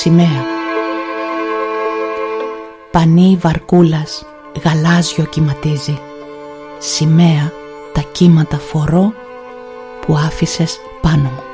σημαία. Πανί βαρκούλας γαλάζιο κυματίζει, σημαία τα κύματα φορώ που άφησες πάνω μου.